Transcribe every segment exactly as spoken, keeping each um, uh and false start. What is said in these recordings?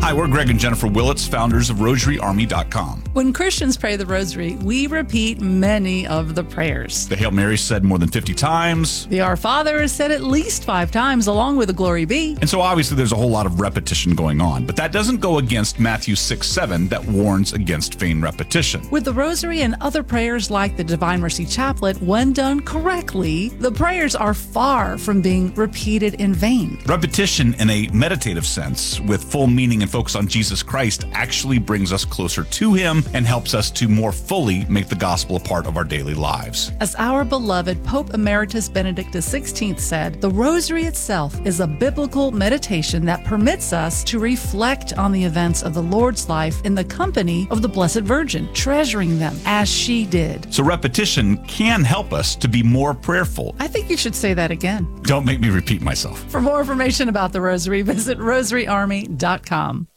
Hi, we're Greg and Jennifer Willits, founders of Rosary Army dot com. When Christians pray the Rosary, we repeat many of the prayers. The Hail Mary is said more than fifty times. The Our Father is said at least five times, along with the Glory Be. And so obviously there's a whole lot of repetition going on, but that doesn't go against Matthew six seven that warns against vain repetition. With the Rosary and other prayers like the Divine Mercy Chaplet, when done correctly, the prayers are far from being repeated in vain. Repetition in a meditative sense, with full meaning and focus on Jesus Christ, actually brings us closer to Him and helps us to more fully make the gospel a part of our daily lives. As our beloved Pope Emeritus Benedict the sixteenth said, the Rosary itself is a biblical meditation that permits us to reflect on the events of the Lord's life in the company of the Blessed Virgin, treasuring them as she did. So repetition can help us to be more prayerful. I think you should say that again. Don't make me repeat myself. For more information about the Rosary, visit Rosary Army dot com.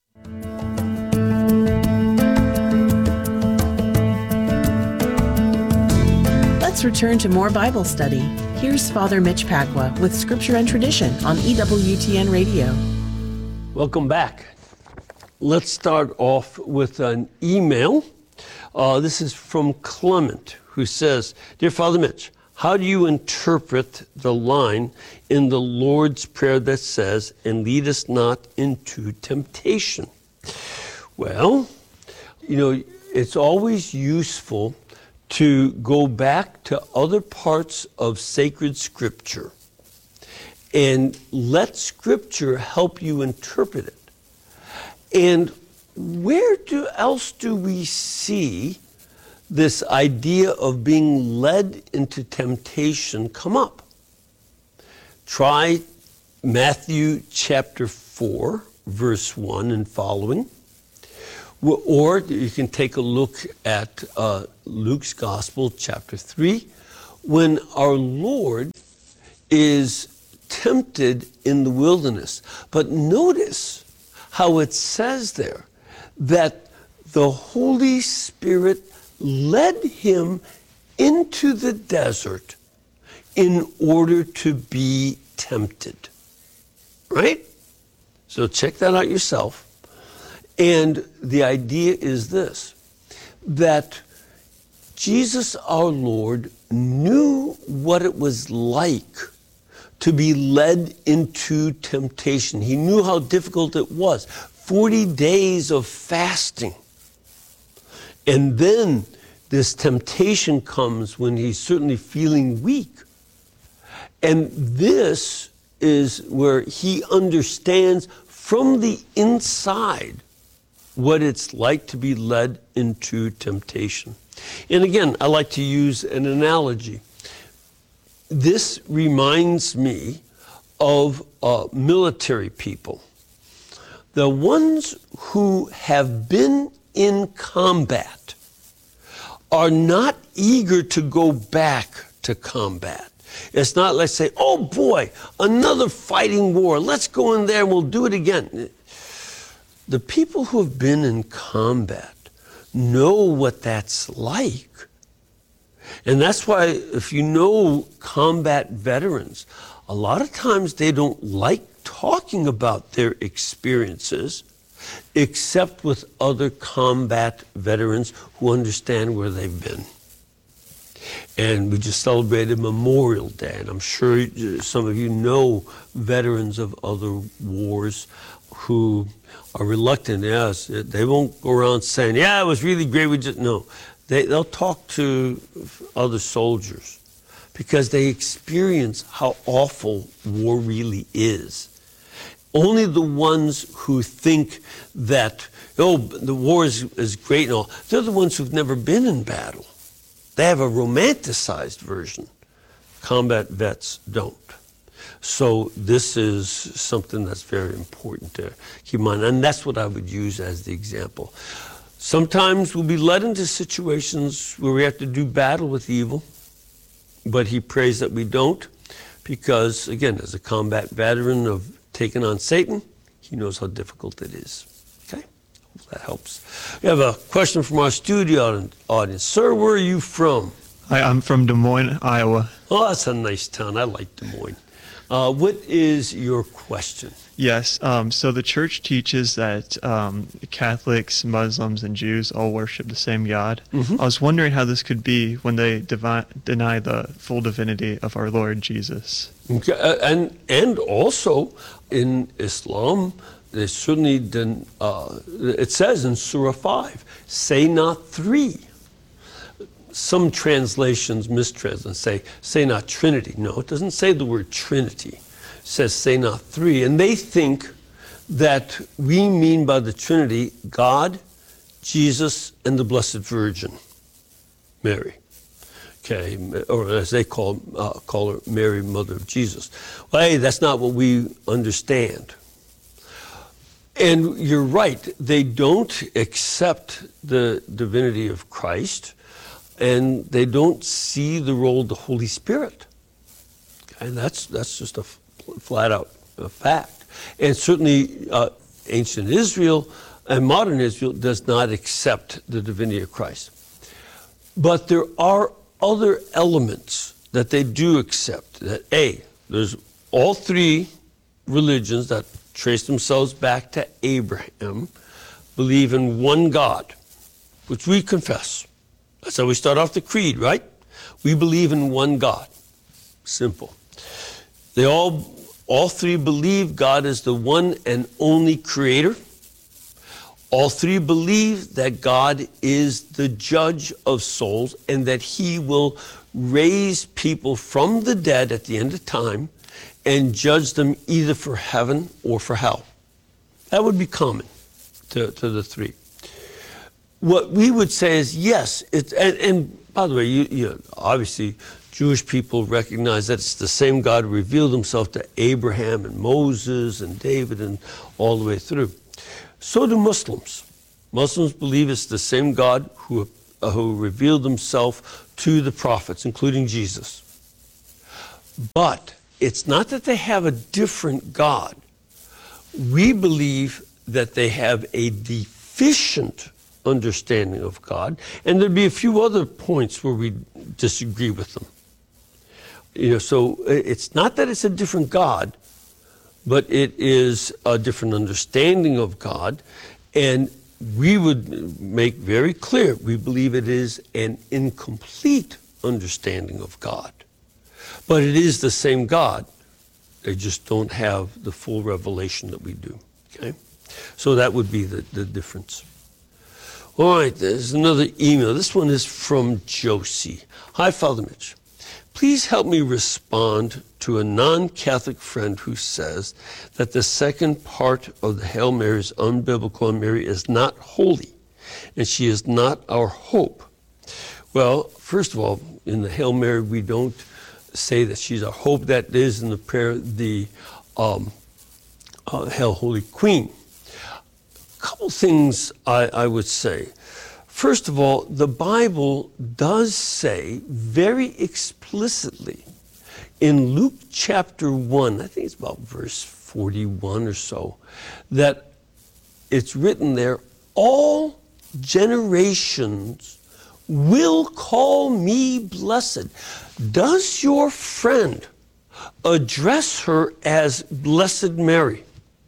Let's return to more Bible study. Here's Father Mitch Pacwa with Scripture and Tradition on E W T N Radio. Welcome back. Let's start off with an email. Uh, this is from Clement, who says, Dear Father Mitch, how do you interpret the line in the Lord's Prayer that says, and lead us not into temptation? Well, you know, it's always useful to go back to other parts of sacred Scripture and let Scripture help you interpret it. And where do else do we see this idea of being led into temptation come up? Try Matthew chapter four, verse one and following. Or you can take a look at uh, Luke's Gospel, chapter three, when our Lord is tempted in the wilderness. But notice how it says there that the Holy Spirit led him into the desert in order to be tempted. Right? So check that out yourself. And the idea is this, that Jesus our Lord knew what it was like to be led into temptation. He knew how difficult it was. forty days of fasting. And then this temptation comes when he's certainly feeling weak. And this is where he understands from the inside what it's like to be led into temptation. And again, I like to use an analogy. This reminds me of uh, military people. The ones who have been in combat are not eager to go back to combat. It's not like say, oh boy, another fighting war. Let's go in there and we'll do it again. The people who have been in combat know what that's like. And that's why if you know combat veterans, a lot of times they don't like talking about their experiences except with other combat veterans who understand where they've been. And we just celebrated Memorial Day, and I'm sure some of you know veterans of other wars who are reluctant. Yes, they won't go around saying, yeah, it was really great. We just, no. They, they'll talk to other soldiers because they experience how awful war really is. Only the ones who think that, oh, the war is, is great and all, they're the ones who've never been in battle. They have a romanticized version. Combat vets don't. So this is something that's very important to keep in mind. And that's what I would use as the example. Sometimes we'll be led into situations where we have to do battle with evil, but he prays that we don't because, again, as a combat veteran of taking on Satan, he knows how difficult it is. Okay? Hope that helps. We have a question from our studio audience. Sir, where are you from? Hi, I'm from Des Moines, Iowa. Oh, that's a nice town. I like Des Moines. Uh, what is your question? Yes. Um, so the church teaches that um, Catholics, Muslims, and Jews all worship the same God. Mm-hmm. I was wondering how this could be when they devi- deny the full divinity of our Lord Jesus. Okay, uh, and and also in Islam, they certainly didn't. Uh, it says in Surah five, "Say not three." Some translations mistranslate and say, "Say not Trinity." No, it doesn't say the word Trinity. It says, "Say not three," and they think that we mean by the Trinity God, Jesus, and the Blessed Virgin, Mary. Okay, or as they call uh, call her, Mary, Mother of Jesus. Well, hey, that's not what we understand. And you're right; they don't accept the divinity of Christ, and they don't see the role of the Holy Spirit. And that's that's just a flat out uh, fact. And certainly, uh, ancient Israel and modern Israel does not accept the divinity of Christ. But there are other elements that they do accept. That A, there's all three religions that trace themselves back to Abraham, believe in one God, which we confess. That's how we start off the creed, right? We believe in one God. Simple. They all, all three believe God is the one and only creator. All three believe that God is the judge of souls and that he will raise people from the dead at the end of time and judge them either for heaven or for hell. That would be common to, to the three. What we would say is yes, it's, and, and by the way, you, you obviously Jewish people recognize that it's the same God who revealed himself to Abraham and Moses and David and all the way through. So do Muslims. Muslims believe it's the same God who, uh, who revealed himself to the prophets, including Jesus. But it's not that they have a different God. We believe that they have a deficient understanding of God, and there'd be a few other points where we disagree with them. You know, so it's not that it's a different God, but it is a different understanding of God, and we would make very clear we believe it is an incomplete understanding of God. But it is the same God. They just don't have the full revelation that we do. Okay? So that would be the, the difference. All right, there's another email. This one is from Josie. Hi, Father Mitch. Please help me respond to a non-Catholic friend who says that the second part of the Hail Mary is unbiblical and Mary is not holy, and she is not our hope. Well, first of all, in the Hail Mary, we don't say that she's our hope. That is in the prayer, the um, uh, Hail Holy Queen. A couple things I, I would say. First of all, the Bible does say very explicitly in Luke chapter one, I think it's about verse forty-one or so, that it's written there, all generations will call me blessed. Does your friend address her as Blessed Mary?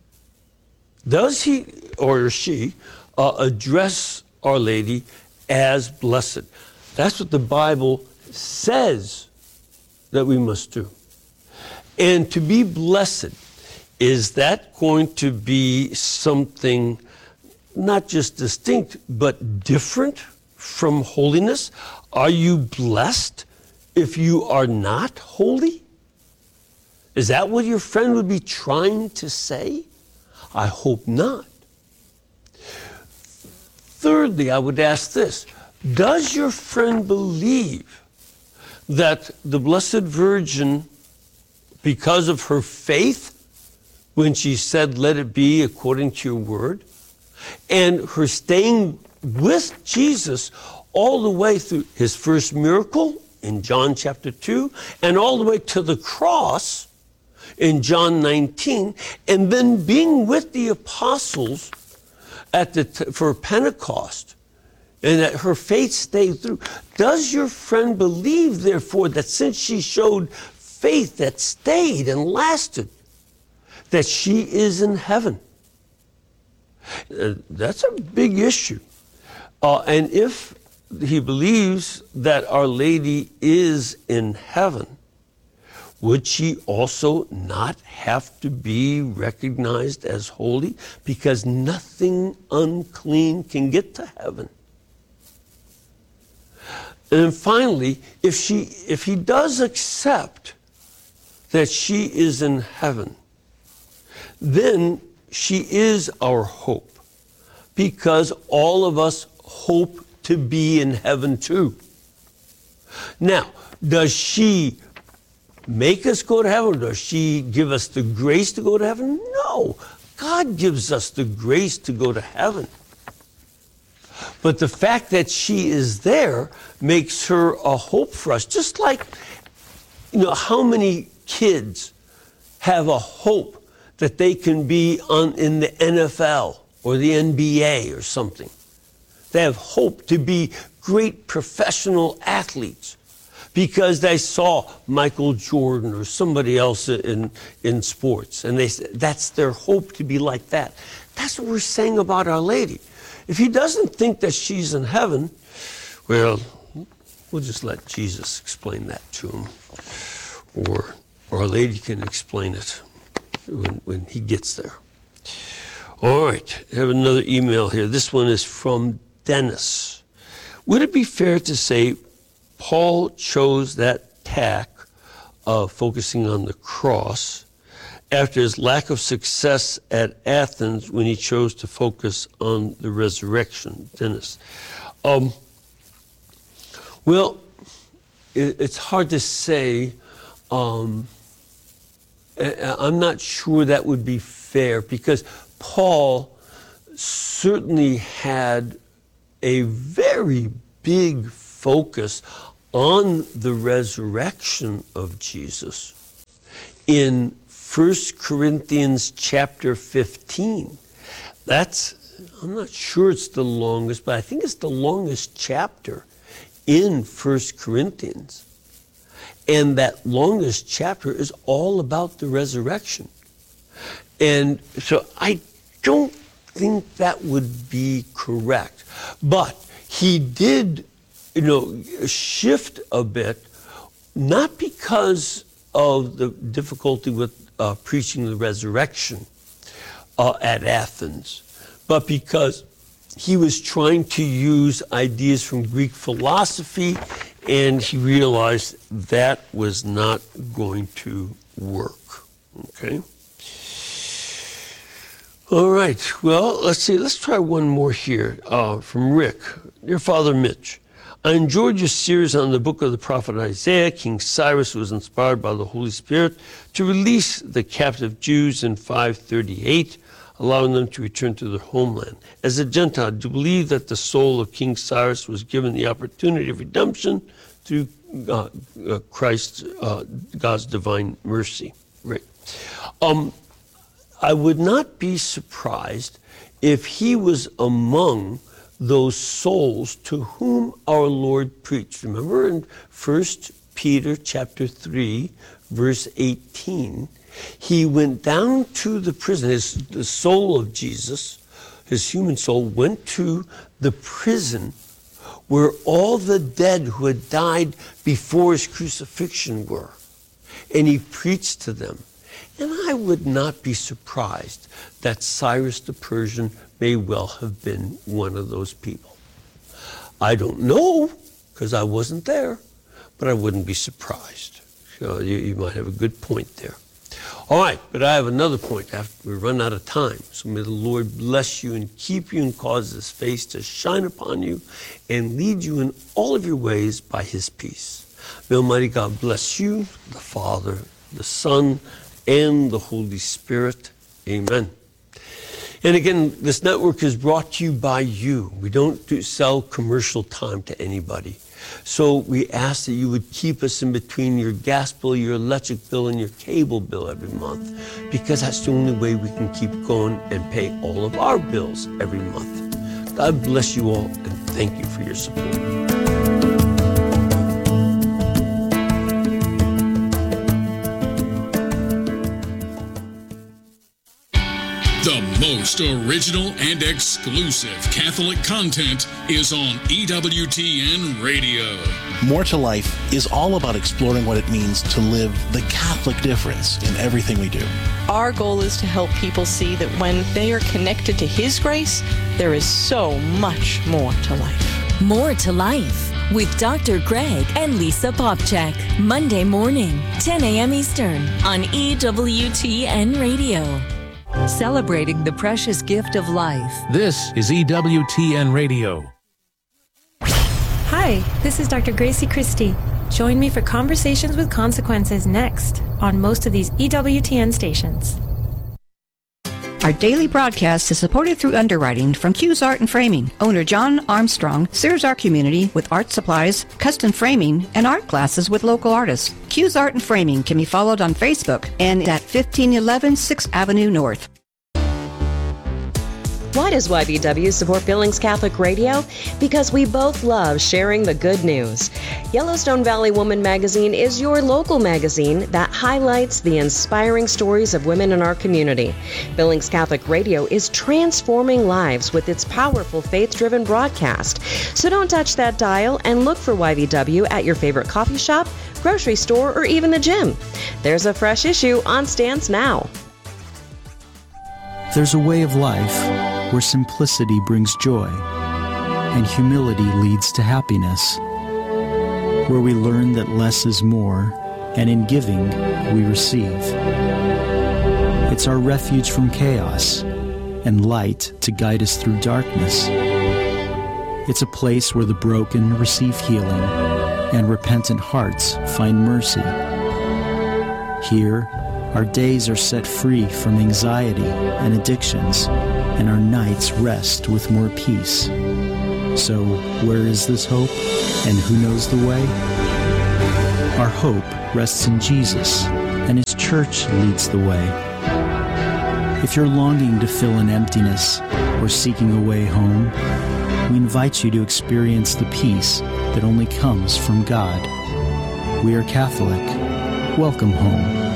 Does he or she uh, address Our Lady as blessed? That's what the Bible says that we must do. And to be blessed, is that going to be something not just distinct, but different from holiness? Are you blessed if you are not holy? Is that what your friend would be trying to say? I hope not. Thirdly, I would ask this. Does your friend believe that the Blessed Virgin, because of her faith, when she said, let it be according to your word, and her staying with Jesus all the way through his first miracle in John chapter two, and all the way to the cross in John nineteen, and then being with the apostles at the t- for Pentecost, and that her faith stayed through. Does your friend believe, therefore, that since she showed faith that stayed and lasted, that she is in heaven. Uh, that's a big issue. Uh, and if he believes that Our Lady is in heaven, would she also not have to be recognized as holy? Because nothing unclean can get to heaven. And then finally, if she, if he does accept that she is in heaven, then she is our hope, because all of us hope to be in heaven too. Now, does she make us go to heaven? Does she give us the grace to go to heaven? No. God gives us the grace to go to heaven. But the fact that she is there makes her a hope for us. Just like, you know, how many kids have a hope that they can be on in the N F L or the N B A or something? They have hope to be great professional athletes because they saw Michael Jordan or somebody else in, in sports. And they that's their hope, to be like that. That's what we're saying about Our Lady. If he doesn't think that she's in heaven, well, we'll just let Jesus explain that to him. Or Our Lady can explain it when, when he gets there. All right, I have another email here. This one is from Dennis. Would it be fair to say Paul chose that tack of focusing on the cross after his lack of success at Athens when he chose to focus on the resurrection? Dennis. Um, well, it, it's hard to say. Um, I'm not sure that would be fair, because Paul certainly had a very big focus on the resurrection of Jesus in First Corinthians chapter fifteen. That's, I'm not sure it's the longest, but I think it's the longest chapter in First Corinthians. And that longest chapter is all about the resurrection. And so I don't think that would be correct. But he did, you know, shift a bit, not because of the difficulty with uh, preaching the resurrection uh, at Athens, but because he was trying to use ideas from Greek philosophy, and he realized that was not going to work. Okay? All right. Well, let's see. Let's try one more here uh, from Rick. Dear Father Mitch, I enjoyed your series on the book of the prophet Isaiah. King Cyrus was inspired by the Holy Spirit to release the captive Jews in five thirty-eight, allowing them to return to their homeland. As a Gentile, do you believe that the soul of King Cyrus was given the opportunity of redemption through uh, uh, Christ's, uh, God's divine mercy? Right. Um, I would not be surprised if he was among those souls to whom our Lord preached. Remember in First Peter chapter three, verse eighteen, he went down to the prison. His, the soul of Jesus, his human soul, went to the prison where all the dead who had died before his crucifixion were. And he preached to them. And I would not be surprised that Cyrus the Persian may well have been one of those people. I don't know, because I wasn't there, but I wouldn't be surprised. So you, you might have a good point there. All right, but I have another point after we run out of time. So may the Lord bless you and keep you and cause his face to shine upon you and lead you in all of your ways by his peace. May Almighty God bless you, the Father, the Son, and the Holy Spirit. Amen. And again, this network is brought to you by you. We don't do, sell commercial time to anybody. So we ask that you would keep us in between your gas bill, your electric bill, and your cable bill every month, because that's the only way we can keep going and pay all of our bills every month. God bless you all, and thank you for your support. The most original and exclusive Catholic content is on E W T N Radio. More to Life is all about exploring what it means to live the Catholic difference in everything we do. Our goal is to help people see that when they are connected to His grace, there is so much more to life. More to Life with Doctor Greg and Lisa Popchak. Monday morning, ten a.m. Eastern on E W T N Radio. Celebrating the precious gift of life. This is E W T N Radio. Hi, this is Doctor Gracie Christie. Join me for Conversations with Consequences next on most of these E W T N stations. Our daily broadcast is supported through underwriting from Q's Art and Framing. Owner John Armstrong serves our community with art supplies, custom framing, and art classes with local artists. Q's Art and Framing can be followed on Facebook and at fifteen eleven sixth Avenue North. Why does Y B W support Billings Catholic Radio? Because we both love sharing the good news. Yellowstone Valley Woman Magazine is your local magazine that highlights the inspiring stories of women in our community. Billings Catholic Radio is transforming lives with its powerful faith-driven broadcast. So don't touch that dial and look for Y B W at your favorite coffee shop, grocery store, or even the gym. There's a fresh issue on stands now. There's a way of life where simplicity brings joy and humility leads to happiness, where we learn that less is more, and in giving, we receive. It's our refuge from chaos and light to guide us through darkness. It's a place where the broken receive healing and repentant hearts find mercy. Here, our days are set free from anxiety and addictions, and our nights rest with more peace. So, where is this hope, and who knows the way? Our hope rests in Jesus, and His church leads the way. If you're longing to fill an emptiness or seeking a way home, we invite you to experience the peace that only comes from God. We are Catholic. Welcome home.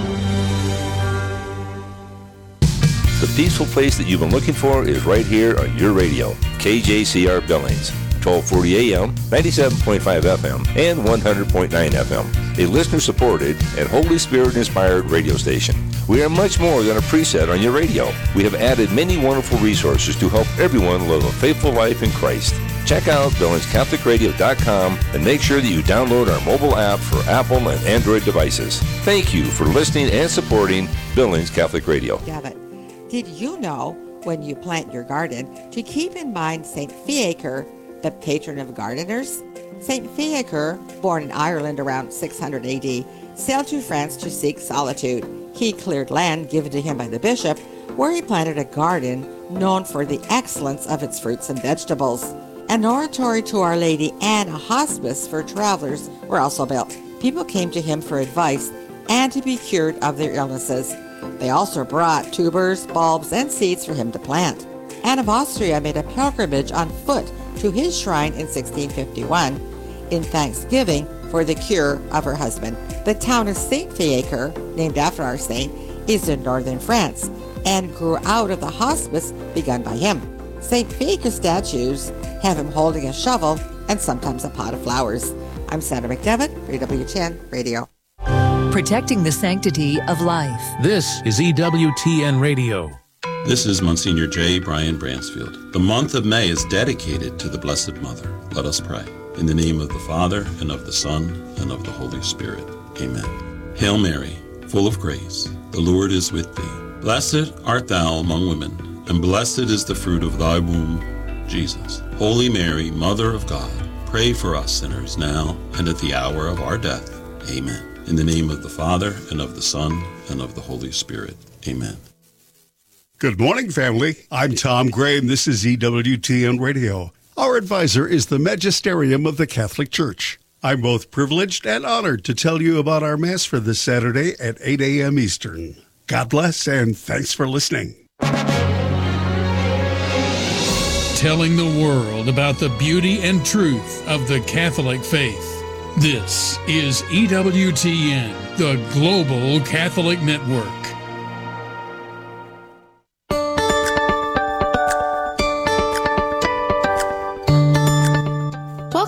The peaceful place that you've been looking for is right here on your radio, K J C R Billings, twelve forty A M, ninety-seven point five F M, and one hundred point nine F M, a listener-supported and Holy Spirit-inspired radio station. We are much more than a preset on your radio. We have added many wonderful resources to help everyone live a faithful life in Christ. Check out Billings Catholic Radio dot com and make sure that you download our mobile app for Apple and Android devices. Thank you for listening and supporting Billings Catholic Radio. Did you know, when you plant your garden, to keep in mind Saint Fiacre, the patron of gardeners? Saint Fiacre, born in Ireland around six hundred A D, sailed to France to seek solitude. He cleared land given to him by the bishop, where he planted a garden known for the excellence of its fruits and vegetables. An oratory to Our Lady and a hospice for travelers were also built. People came to him for advice and to be cured of their illnesses. They also brought tubers, bulbs, and seeds for him to plant. Anne of Austria made a pilgrimage on foot to his shrine in sixteen fifty-one in thanksgiving for the cure of her husband. The town of Saint Fiacre, named after our saint, is in northern France and grew out of the hospice begun by him. Saint Fiacre statues have him holding a shovel and sometimes a pot of flowers. I'm Sandra McDevitt for E W T N Radio. Protecting the sanctity of life. This is E W T N Radio. This is Monsignor J. Brian Bransfield. The month of May is dedicated to the Blessed Mother. Let us pray. In the name of the Father, and of the Son, and of the Holy Spirit. Amen. Hail Mary, full of grace, the Lord is with thee. Blessed art thou among women, and blessed is the fruit of thy womb, Jesus. Holy Mary, Mother of God, pray for us sinners now and at the hour of our death. Amen. In the name of the Father, and of the Son, and of the Holy Spirit. Amen. Good morning, family. I'm Tom Gray, and this is E W T N Radio. Our advisor is the Magisterium of the Catholic Church. I'm both privileged and honored to tell you about our Mass for this Saturday at eight a.m. Eastern. God bless, and thanks for listening. Telling the world about the beauty and truth of the Catholic faith. This is E W T N, the Global Catholic Network.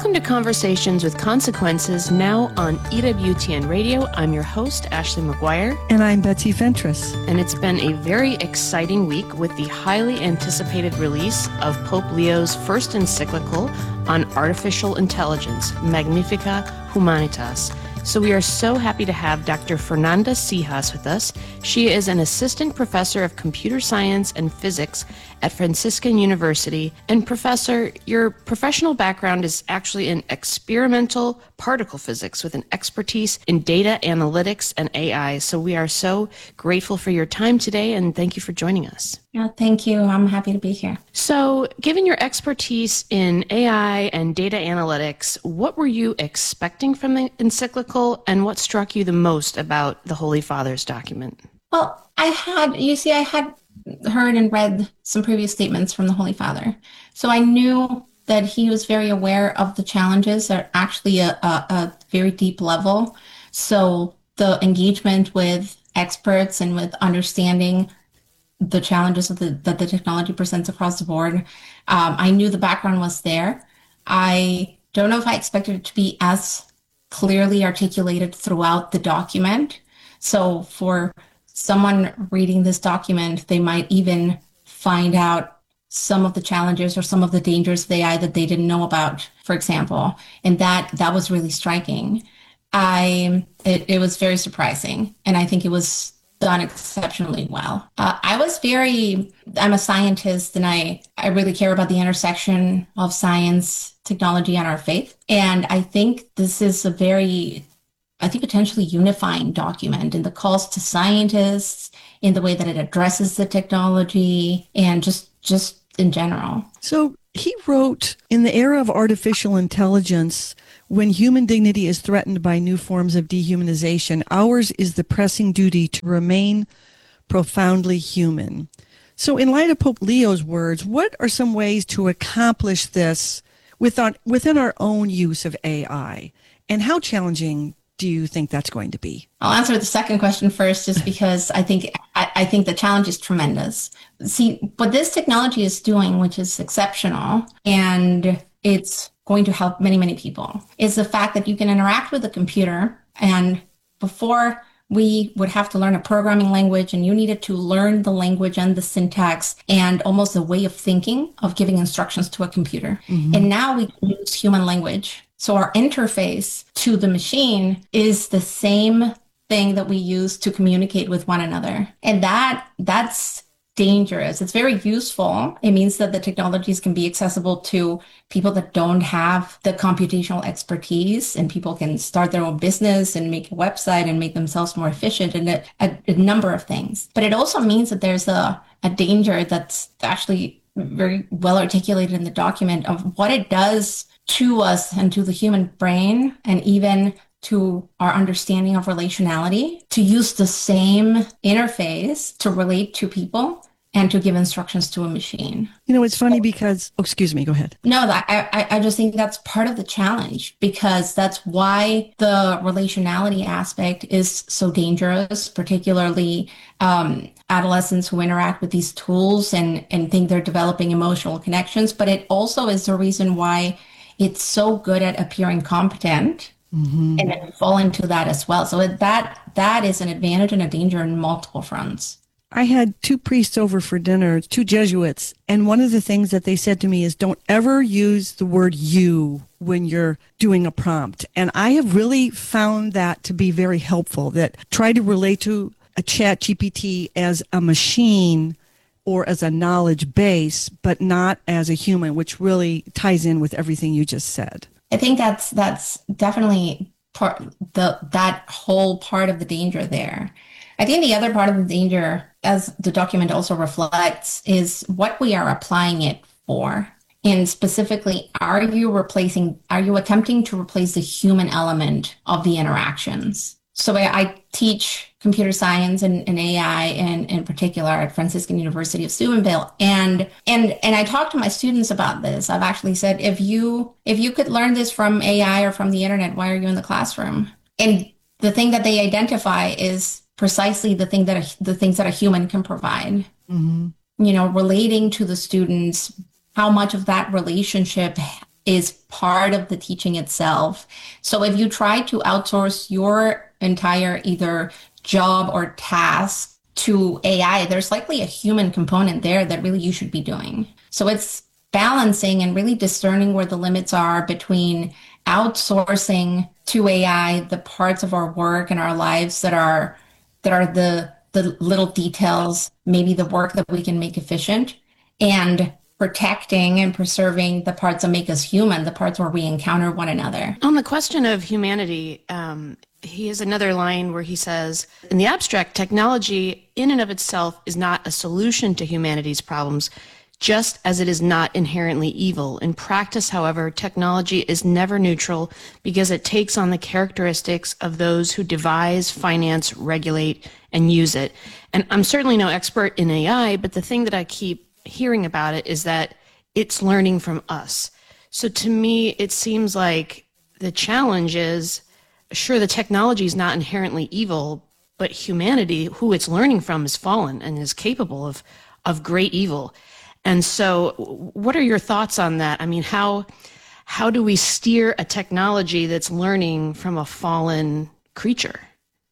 Welcome to Conversations with Consequences, now on E W T N Radio. I'm your host, Ashley McGuire. And I'm Betsy Fentress. And it's been a very exciting week with the highly anticipated release of Pope Leo's first encyclical on artificial intelligence, Magnificat Humanitas. So we are so happy to have Doctor Fernanda Sejas with us. She is an assistant professor of computer science and physics at Franciscan University. And Professor, your professional background is actually in experimental particle physics with an expertise in data analytics and A I. So we are so grateful for your time today, and thank you for joining us. Yeah, thank you. I'm happy to be here. So, given your expertise in A I and data analytics, what were you expecting from the encyclical, and what struck you the most about the Holy Father's document? Well, I had, you see, I had heard and read some previous statements from the Holy Father. So I knew that he was very aware of the challenges at actually a, a, a very deep level. So the engagement with experts and with understanding the challenges of the, that the technology presents across the board, um, I knew the background was there. I don't know if I expected it to be as clearly articulated throughout the document. So for someone reading this document, they might even find out some of the challenges or some of the dangers of A I that they didn't know about, for example. And that that was really striking. I it, it was very surprising, and I think it was done exceptionally well. Uh, I was very, I'm a scientist, and I, I really care about the intersection of science, technology, and our faith. And I think this is a very, I think, potentially unifying document in the calls to scientists, in the way that it addresses the technology, and just, just in general. So he wrote, in the era of artificial intelligence, when human dignity is threatened by new forms of dehumanization, ours is the pressing duty to remain profoundly human. So in light of Pope Leo's words, what are some ways to accomplish this within, within our own use of A I? And how challenging do you think that's going to be? I'll answer the second question first, just because I think I, I think the challenge is tremendous. See, what this technology is doing, which is exceptional, and it's going to help many, many people, is the fact that you can interact with a computer. And before, we would have to learn a programming language, and you needed to learn the language and the syntax and almost a way of thinking of giving instructions to a computer. Mm-hmm. And now we can use human language. So our interface to the machine is the same thing that we use to communicate with one another. And that that's dangerous. It's very useful. It means that the technologies can be accessible to people that don't have the computational expertise, and people can start their own business and make a website and make themselves more efficient, and a, a, a number of things. But it also means that there's a, a danger that's actually very well articulated in the document of what it does to us and to the human brain, and even to our understanding of relationality, to use the same interface to relate to people and to give instructions to a machine. You know, it's funny because, oh, excuse me, go ahead. No, that, I, I just think that's part of the challenge, because that's why the relationality aspect is so dangerous, particularly um, adolescents who interact with these tools and, and think they're developing emotional connections. But it also is the reason why it's so good at appearing competent. Mm-hmm. And then fall into that as well. So that that is an advantage and a danger in multiple fronts. I had two priests over for dinner, two Jesuits, and one of the things that they said to me is, don't ever use the word you when you're doing a prompt. And I have really found that to be very helpful, that try to relate to a Chat G P T as a machine or as a knowledge base, but not as a human, which really ties in with everything you just said. I think that's that's definitely part the that whole part of the danger there. I think the other part of the danger, as the document also reflects, is what we are applying it for. And specifically, are you replacing, are you attempting to replace the human element of the interactions? So I, I teach computer science and, and A I, and in particular at Franciscan University of Steubenville. And and and I talk to my students about this. I've actually said, if you if you could learn this from A I or from the internet, why are you in the classroom? And the thing that they identify is precisely the thing that a, the things that a human can provide. Mm-hmm. You know, relating to the students, how much of that relationship is part of the teaching itself. So if you try to outsource your entire either job or task to A I, there's likely a human component there that really you should be doing. So it's balancing and really discerning where the limits are between outsourcing to A I the parts of our work and our lives that are that are the the little details, maybe the work that we can make efficient, and protecting and preserving the parts that make us human, the parts where we encounter one another. On the question of humanity, um, he has another line where he says, in the abstract, technology in and of itself is not a solution to humanity's problems, just as it is not inherently evil. In practice, however, technology is never neutral because it takes on the characteristics of those who devise, finance, regulate, and use it. And I'm certainly no expert in A I, but the thing that I keep hearing about it is that it's learning from us. So to me, it seems like the challenge is, sure, the technology is not inherently evil, but humanity, who it's learning from, is fallen and is capable of, of great evil. And so what are your thoughts on that? I mean, how how do we steer a technology that's learning from a fallen creature?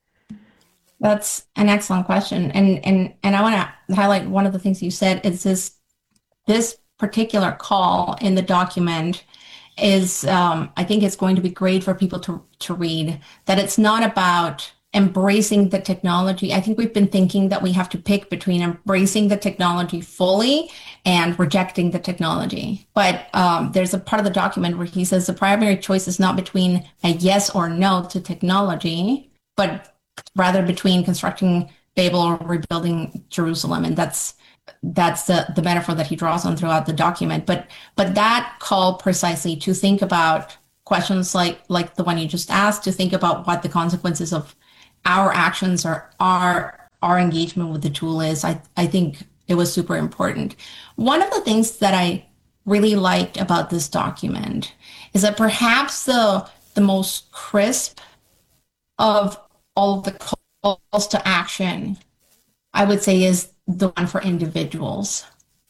That's an excellent question. And and and I want to highlight one of the things you said is this this particular call in the document is, um, I think it's going to be great for people to, to read, that it's not about embracing the technology. I think we've been thinking that we have to pick between embracing the technology fully and rejecting the technology. But um, there's a part of the document where he says the primary choice is not between a yes or no to technology, but rather between constructing Babel or rebuilding Jerusalem. And that's that's the, the metaphor that he draws on throughout the document. But but that call precisely to think about questions like like the one you just asked, to think about what the consequences of our actions or our our engagement with the tool is, I, I think it was super important. One of the things that I really liked about this document is that perhaps the the most crisp of all of the calls to action, I would say, is the one for individuals.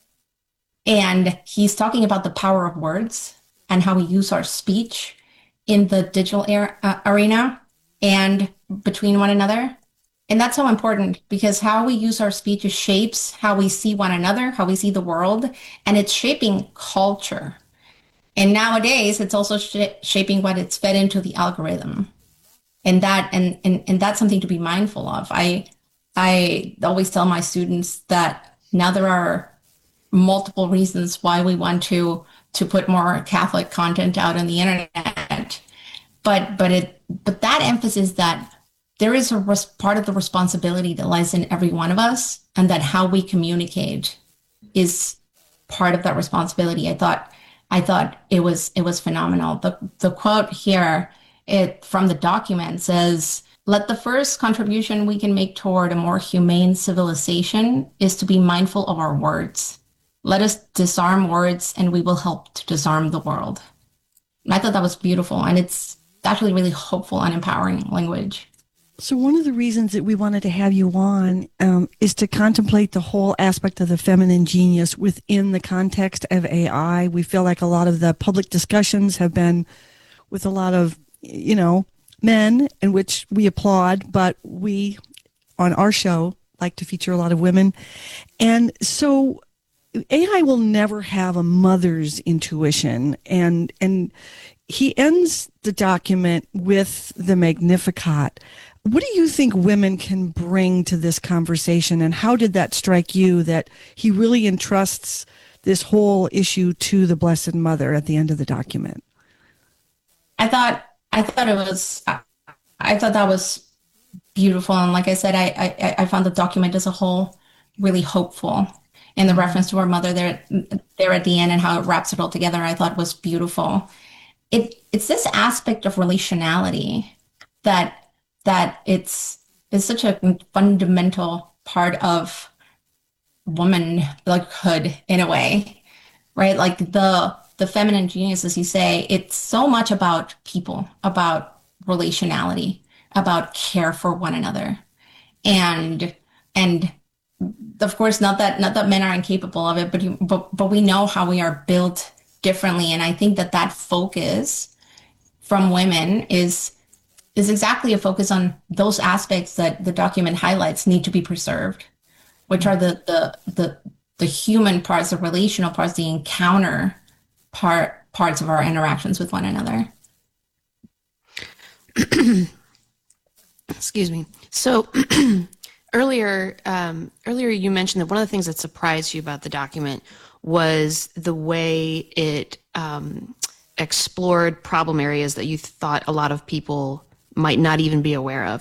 And he's talking about the power of words and how we use our speech in the digital era, uh, arena and between one another. And that's so important because how we use our speech shapes how we see one another, how we see the world, and it's shaping culture. And nowadays, it's also sh- shaping what it's fed into the algorithm. And that and, and and that's something to be mindful of. I I always tell my students that now there are multiple reasons why we want to to put more Catholic content out on the internet. But but it but that emphasis that there is a res- part of the responsibility that lies in every one of us, and that how we communicate is part of that responsibility. I thought I thought it was it was phenomenal. The the quote here it from the document says, "Let the first contribution we can make toward a more humane civilization is to be mindful of our words. Let us disarm words and we will help to disarm the world." And I thought that was beautiful, and it's actually really hopeful and empowering language. So one of the reasons that we wanted to have you on um, is to contemplate the whole aspect of the feminine genius within the context of A I. We feel like a lot of the public discussions have been with a lot of, you know, men, in which we applaud, but we, on our show, like to feature a lot of women. And so A I will never have a mother's intuition. And, and he ends the document with the Magnificat. What do you think women can bring to this conversation, and how did that strike you, that he really entrusts this whole issue to the Blessed Mother at the end of the document? I thought I thought it was I thought that was beautiful, and like I said, I I, I found the document as a whole really hopeful. And the reference to our mother there there at the end and how it wraps it all together, I thought was beautiful. It it's this aspect of relationality that that it's is such a fundamental part of womanhood in a way, right? Like the the feminine genius, as you say, it's so much about people, about relationality, about care for one another, and and of course, not that not that men are incapable of it, but you, but but we know how we are built differently. And I think that that focus from women is is exactly a focus on those aspects that the document highlights need to be preserved, which are the the the, the human parts, the relational parts, the encounter part parts of our interactions with one another. Excuse me. So earlier, um, earlier you mentioned that one of the things that surprised you about the document was the way it um, explored problem areas that you thought a lot of people might not even be aware of.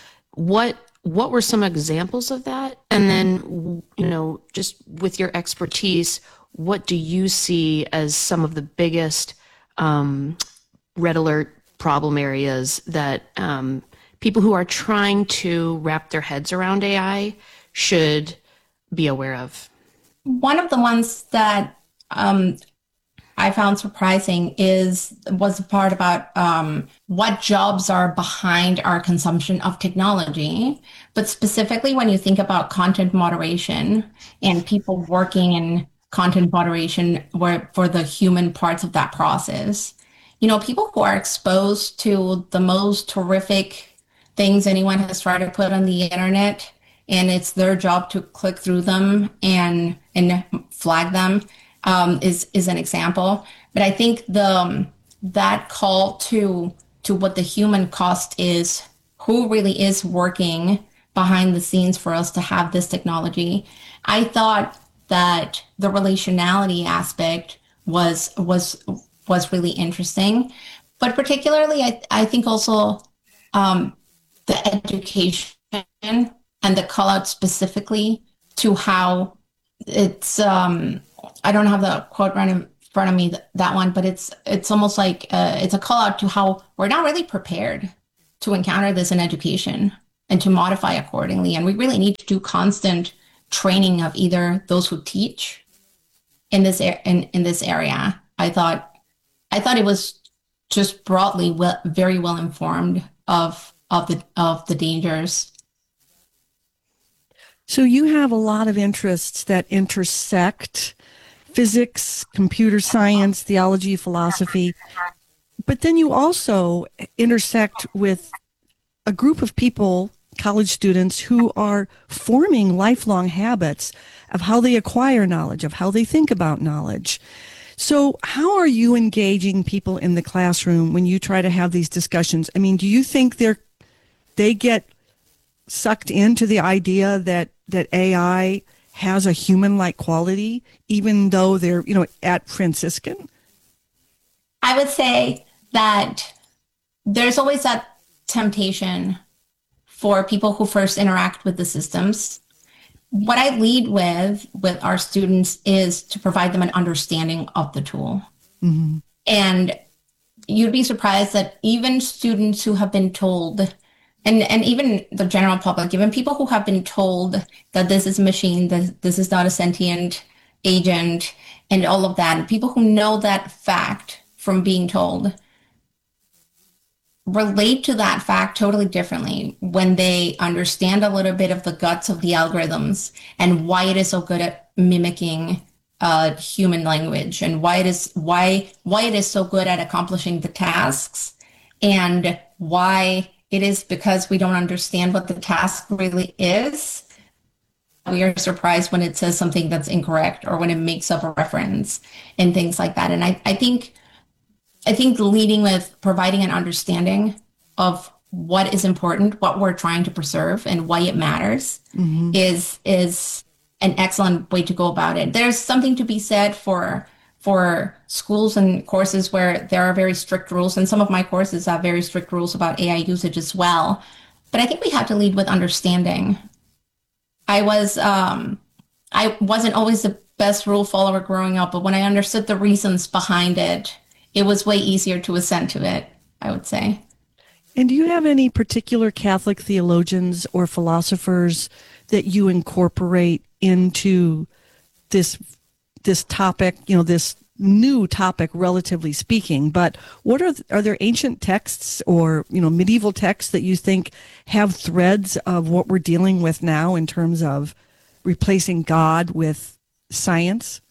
What what were some examples of that? And then, you know, just with your expertise, what do you see as some of the biggest um, red alert problem areas that um, people who are trying to wrap their heads around A I should be aware of? One of the ones that um, I found surprising is was the part about um, what jobs are behind our consumption of technology, but specifically when you think about content moderation and people working in content moderation where, for the human parts of that process. You know, people who are exposed to the most horrific things anyone has tried to put on the internet, and it's their job to click through them and and flag them, um, is is an example. But I think the um, that call to to what the human cost is, who really is working behind the scenes for us to have this technology. I thought that the relationality aspect was was was really interesting, but particularly I I think also um, the education and the call out specifically to how it's um, I don't have the quote right in front of me that, that one, but it's it's almost like uh, it's a call out to how we're not really prepared to encounter this in education and to modify accordingly, and we really need to do constant training of either those who teach in this in, in this area. I thought I thought it was just broadly well, very well informed of of the of the dangers. So you have a lot of interests that intersect physics, computer science, theology, philosophy, but then you also intersect with a group of people, college students, who are forming lifelong habits of how they acquire knowledge, of how they think about knowledge. So how are you engaging people in the classroom when you try to have these discussions? I mean, do you think they're they get sucked into the idea that that A I has a human-like quality, even though they're, you know, at Franciscan? I would say that there's always that temptation for people who first interact with the systems. What I lead with with our students is to provide them an understanding of the tool. Mm-hmm. And you'd be surprised that even students who have been told, and, and even the general public, even people who have been told that this is a machine, that this is not a sentient agent, and all of that, and people who know that fact from being told, relate to that fact totally differently when they understand a little bit of the guts of the algorithms and why it is so good at mimicking uh, human language, and why it is why why it is so good at accomplishing the tasks, and why it is because we don't understand what the task really is. We are surprised when it says something that's incorrect or when it makes up a reference and things like that. And I, I think I think leading with providing an understanding of what is important, what we're trying to preserve, and why it matters mm-hmm. is is an excellent way to go about it. There's something to be said for for schools and courses where there are very strict rules, and some of my courses have very strict rules about A I usage as well. But I think we have to lead with understanding. I was um, I wasn't always the best rule follower growing up, but when I understood the reasons behind it, it was way easier to assent to it, I would say. And do you have any particular Catholic theologians or philosophers that you incorporate into this this topic, you know, this new topic, relatively speaking? But what are are there ancient texts or, you know, medieval texts that you think have threads of what we're dealing with now in terms of replacing God with science?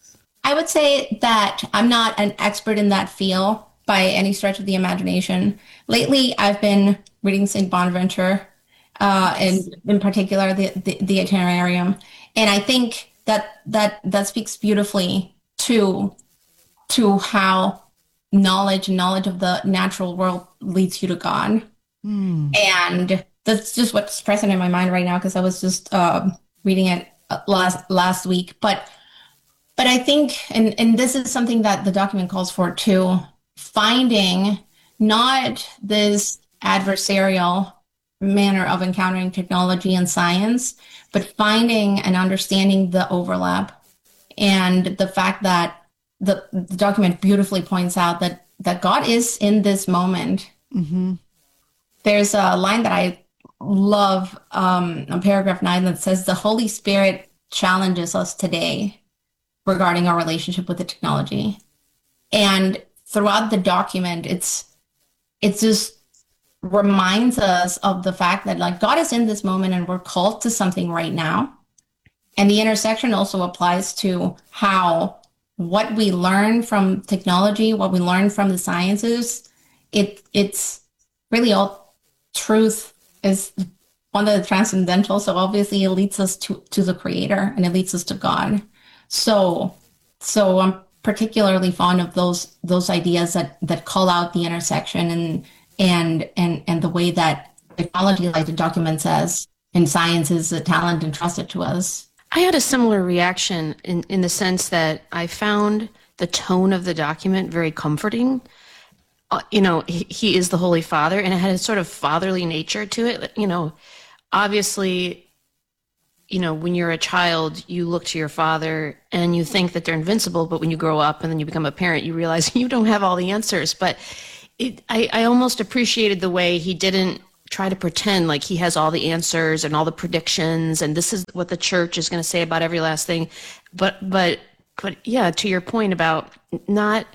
I would say that I'm not an expert in that field by any stretch of the imagination. Lately, I've been reading Saint Bonaventure, uh, and in particular the, the the Itinerarium, and I think that that that speaks beautifully to to how knowledge and knowledge of the natural world leads you to God. Mm. And that's just what's present in my mind right now, because I was just uh, reading it last last week. But but I think, and, and this is something that the document calls for too, finding not this adversarial manner of encountering technology and science, but finding and understanding the overlap, and the fact that the, the document beautifully points out that, that God is in this moment. Mm-hmm. There's a line that I love um, on paragraph nine that says, the Holy Spirit challenges us today regarding our relationship with the technology. And throughout the document, it's it just reminds us of the fact that, like, God is in this moment and we're called to something right now. And the intersection also applies to how what we learn from technology, what we learn from the sciences, it it's really all truth is one of the transcendental. So obviously it leads us to, to the Creator, and it leads us to God. So so I'm particularly fond of those those ideas that, that call out the intersection and and and and the way that technology, like the document says, and science is a talent entrusted to us. I had a similar reaction in, in the sense that I found the tone of the document very comforting. Uh, you know, he, he is the Holy Father, and it had a sort of fatherly nature to it. You know, obviously, you know, when you're a child, you look to your father and you think that they're invincible, but when you grow up and then you become a parent, you realize you don't have all the answers. But it, I, I almost appreciated the way he didn't try to pretend like he has all the answers and all the predictions, and this is what the church is going to say about every last thing. But, but, but yeah, to your point about not,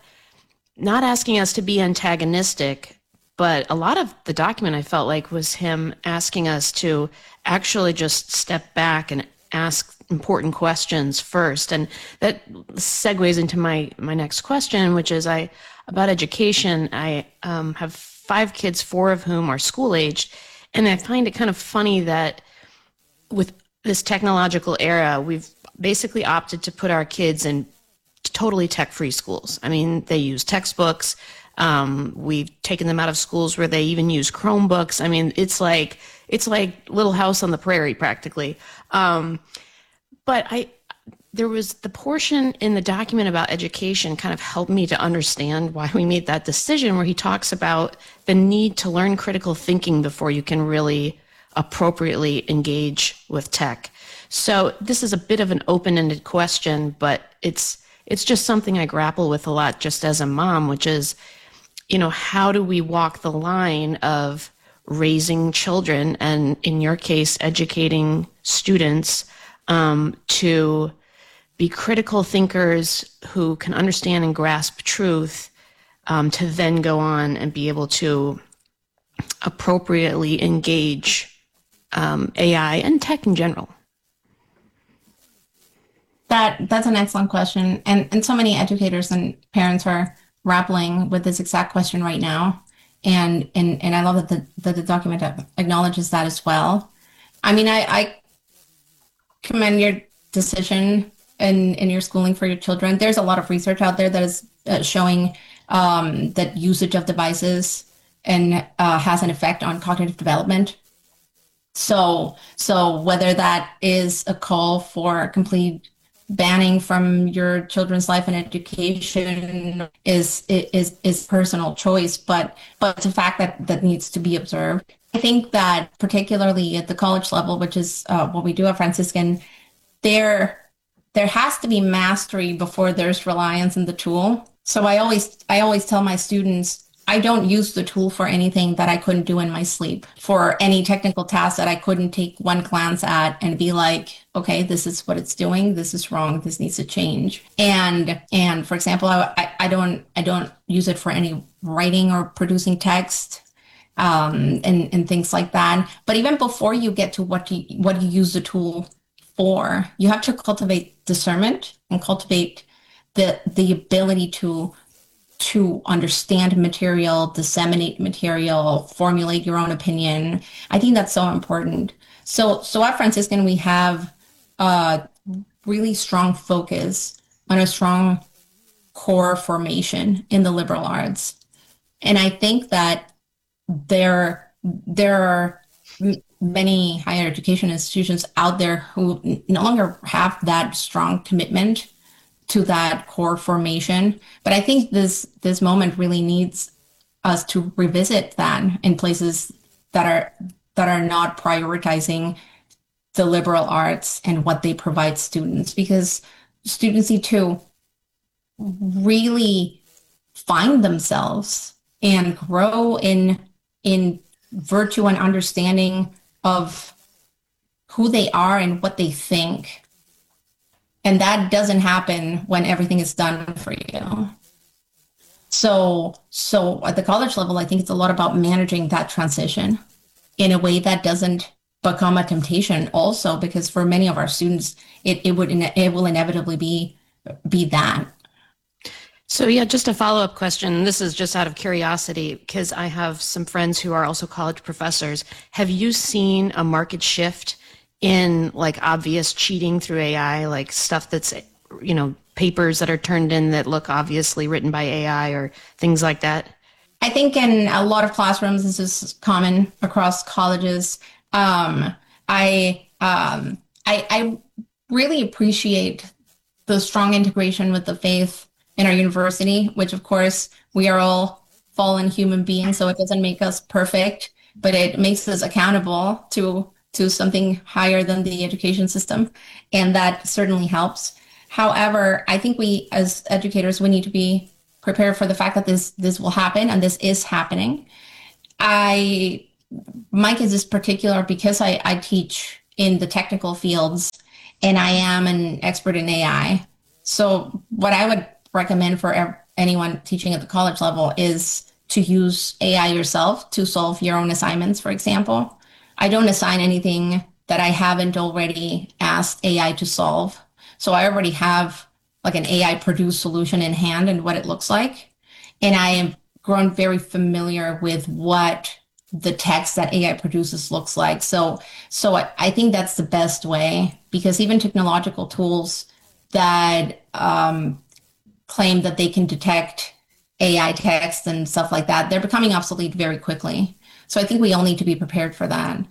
not asking us to be antagonistic, but a lot of the document I felt like was him asking us to actually just step back and ask important questions first. And that segues into my, my next question, which is I, about education. I um, have five kids, four of whom are school aged. And I find it kind of funny that with this technological era, we've basically opted to put our kids in totally tech-free schools. I mean, they use textbooks. Um, we've taken them out of schools where they even use Chromebooks. I mean, it's like it's like Little House on the Prairie, practically. Um, but I, there was the portion in the document about education kind of helped me to understand why we made that decision, where he talks about the need to learn critical thinking before you can really appropriately engage with tech. So this is a bit of an open-ended question, but it's it's just something I grapple with a lot just as a mom, which is, you know, how do we walk the line of raising children and, in your case, educating students um, to be critical thinkers who can understand and grasp truth, um, to then go on and be able to appropriately engage um, A I and tech in general? That that's an excellent question, and and so many educators and parents are grappling with this exact question right now, and and and I love that the that the document acknowledges that as well. I mean, I, I commend your decision in in your schooling for your children. There's a lot of research out there that is uh, showing um, that usage of devices and uh, has an effect on cognitive development. So so whether that is a call for complete banning from your children's life and education is is is personal choice, but but it's a fact that that needs to be observed. I think that particularly at the college level, which is uh, what we do at Franciscan, there there has to be mastery before there's reliance in the tool. So I always I always tell my students, I don't use the tool for anything that I couldn't do in my sleep, for any technical task that I couldn't take one glance at and be like, okay, this is what it's doing. This is wrong. This needs to change. And and for example, I, I, I don't I don't use it for any writing or producing text um, and and things like that. But even before you get to what you what you use the tool for, you have to cultivate discernment and cultivate the the ability to to understand material, disseminate material, formulate your own opinion. I think that's so important. So, so at Franciscan, we have a really strong focus on a strong core formation in the liberal arts. And I think that there, there are many higher education institutions out there who no longer have that strong commitment to that core formation. But I think this this moment really needs us to revisit that in places that are that are not prioritizing the liberal arts and what they provide students, because students need to really find themselves and grow in in virtue and understanding of who they are and what they think. And that doesn't happen when everything is done for you. So, so at the college level, I think it's a lot about managing that transition in a way that doesn't become a temptation also, because for many of our students, it, it would, it will inevitably be, be that. So yeah, just a follow-up question. This is just out of curiosity, because I have some friends who are also college professors. Have you seen a market shift in like obvious cheating through A I, like stuff that's, you know, papers that are turned in that look obviously written by A I or things like that? I think in a lot of classrooms, this is common across colleges. Um, I, um, I, I really appreciate the strong integration with the faith in our university, which of course we are all fallen human beings, so it doesn't make us perfect, but it makes us accountable to to something higher than the education system. And that certainly helps. However, I think we as educators, we need to be prepared for the fact that this this will happen, and this is happening. I, my case is particular because I, I teach in the technical fields and I am an expert in A I. So what I would recommend for anyone teaching at the college level is to use A I yourself to solve your own assignments, for example. I don't assign anything that I haven't already asked A I to solve. So I already have like an A I produced solution in hand and what it looks like. And I have grown very familiar with what the text that A I produces looks like. So, so I, I think that's the best way, because even technological tools that um, claim that they can detect A I text and stuff like that, they're becoming obsolete very quickly. So I think we all need to be prepared for that.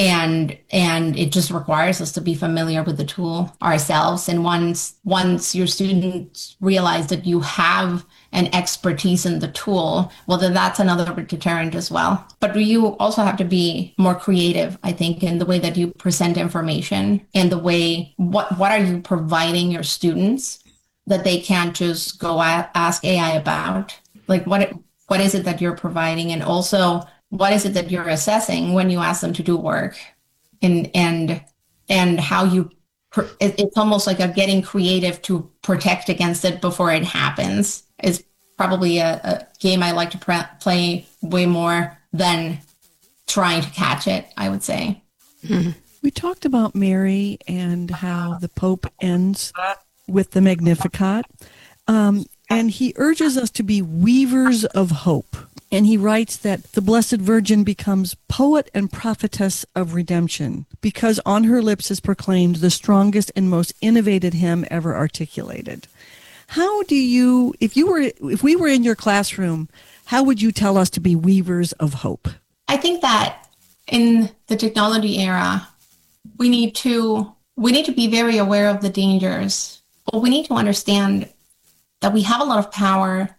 And and it just requires us to be familiar with the tool ourselves. And once once your students realize that you have an expertise in the tool, well, then that's another deterrent as well. But you also have to be more creative, I think, in the way that you present information and the way, what, what are you providing your students that they can't just go a- ask A I about? Like, what what is it that you're providing? And also, what is it that you're assessing when you ask them to do work? And and and how you, it, it's almost like a getting creative to protect against it before it happens is probably a, a game I like to pre- play way more than trying to catch it, I would say. Mm-hmm. We talked about Mary and how the Pope ends with the Magnificat. Um, and he urges us to be weavers of hope. And he writes that the Blessed Virgin becomes poet and prophetess of redemption because on her lips is proclaimed the strongest and most innovative hymn ever articulated. How do you, if you were, if we were in your classroom, how would you tell us to be weavers of hope? I think that in the technology era, we need to, we need to be very aware of the dangers, but we need to understand that we have a lot of power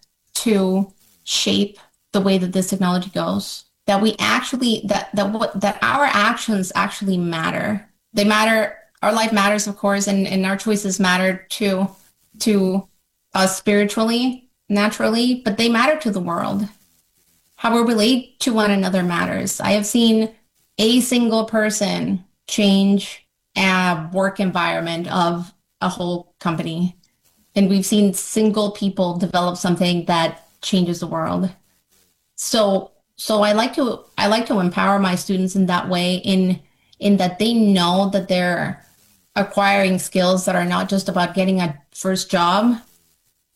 to shape the way that this technology goes, that we actually, that that what that our actions actually matter. They matter, our life matters, of course, and, and our choices matter to, to us spiritually, naturally, but they matter to the world. How we relate to one another matters. I have seen a single person change a work environment of a whole company. And we've seen single people develop something that changes the world. So, so I like to, I like to empower my students in that way, in, in that they know that they're acquiring skills that are not just about getting a first job,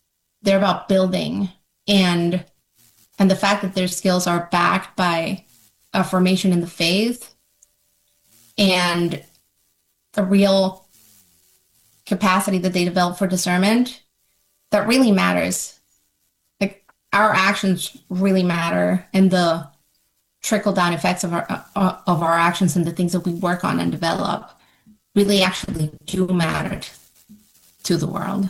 they're about building, and and the fact that their skills are backed by a formation in the faith and the real capacity that they develop for discernment, that really matters. Like, our actions really matter, and the trickle down effects of our uh, of our actions and the things that we work on and develop really actually do matter to the world.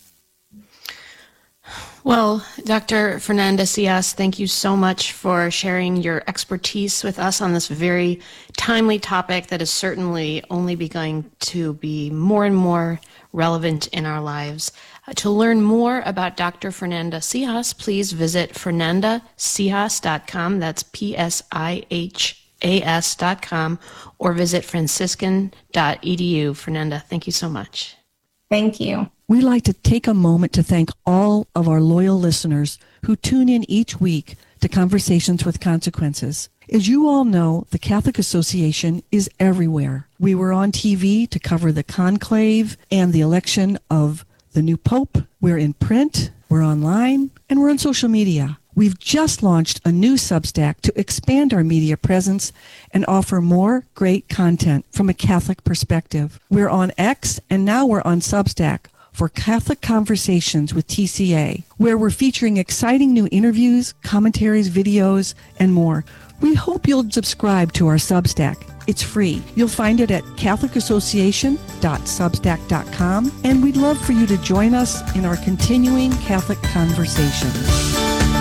Well, Doctor Fernanda Cias, thank you so much for sharing your expertise with us on this very timely topic that is certainly only beginning to be more and more relevant in our lives. Uh, to learn more about Doctor Fernanda Cias, please visit fernanda cias dot com. That's P S I H A S dot com, or visit franciscan dot e d u. Fernanda, thank you so much. Thank you. We'd like to take a moment to thank all of our loyal listeners who tune in each week to Conversations with Consequences. As you all know, the Catholic Association is everywhere. We were on T V to cover the conclave and the election of the new Pope. We're in print, we're online, and we're on social media. We've just launched a new Substack to expand our media presence and offer more great content from a Catholic perspective. We're on X, and now we're on Substack for Catholic Conversations with T C A, where we're featuring exciting new interviews, commentaries, videos, and more. We hope you'll subscribe to our Substack. It's free. You'll find it at catholic association dot substack dot com, and we'd love for you to join us in our continuing Catholic conversation.